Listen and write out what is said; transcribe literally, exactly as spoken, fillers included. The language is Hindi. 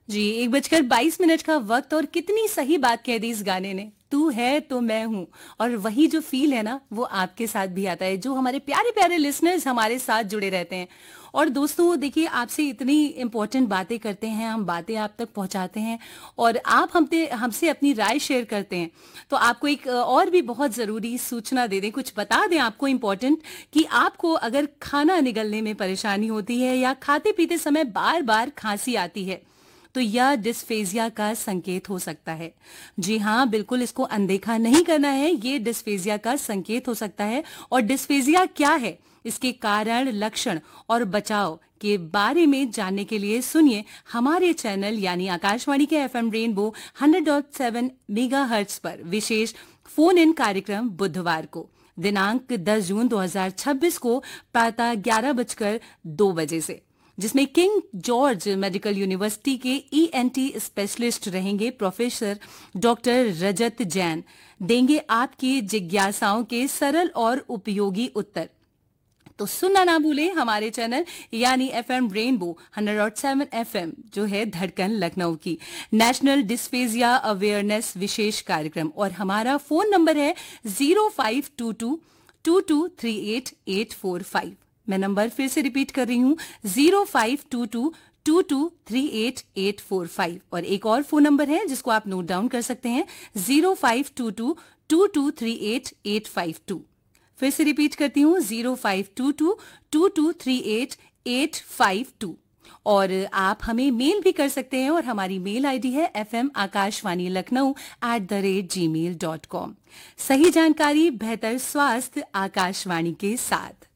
जी, एक बजकर बाईस मिनट का वक्त और कितनी सही बात कह दी इस गाने ने। तू है तो मैं हूं। और वही जो फील है ना वो आपके साथ भी आता है, जो हमारे प्यारे प्यारे लिसनर्स हमारे साथ जुड़े रहते हैं। और दोस्तों देखिए, आपसे इतनी इंपॉर्टेंट बातें करते हैं हम, बातें आप तक पहुंचाते हैं और आप हमसे हमसे अपनी राय शेयर करते हैं। तो आपको एक और भी बहुत जरूरी सूचना दे दें, कुछ बता दें आपको इंपॉर्टेंट, कि आपको अगर खाना निगलने में परेशानी होती है या खाते पीते समय बार बार खांसी आती है, तो यह डिस्फेजिया का संकेत हो सकता है। जी हाँ, बिल्कुल इसको अनदेखा नहीं करना है, ये डिस्फेजिया का संकेत हो सकता है। और डिस्फेजिया क्या है, इसके कारण, लक्षण और बचाव के बारे में जानने के लिए सुनिए हमारे चैनल यानी आकाशवाणी के FM rainbow hundred point seven megahertz पर विशेष फोन इन कार्यक्रम बुधवार को दिनांक दस जून दो हज़ार छब्बीस को प्रातः ग्यारह बजकर दो बजे से, जिसमें किंग जॉर्ज मेडिकल यूनिवर्सिटी के ईएनटी स्पेशलिस्ट रहेंगे प्रोफेसर डॉक्टर रजत जैन, देंगे आपकी जिज्ञासाओं के सरल और उपयोगी उत्तर। तो सुनना ना भूलें हमारे चैनल यानी FM rainbow hundred point seven FM, जो है धड़कन लखनऊ की नेशनल डिस्फेजिया अवेयरनेस विशेष कार्यक्रम। और हमारा फोन नंबर है zero five to to to to three eight eight four five. मैं नंबर फिर से रिपीट कर रही हूँ, zero five to to to to three eight eight four five. और एक और फोन नंबर है जिसको आप नोट डाउन कर सकते हैं, zero five to to to to three eight eight five to. फिर से रिपीट करती हूँ, zero five to to to to three eight eight five to. और आप हमें मेल भी कर सकते हैं और हमारी मेल आईडी है F M Akashvani Lucknow at the rate ji mail dot com. सही जानकारी, बेहतर स्वास्थ्य, आकाशवाणी के साथ।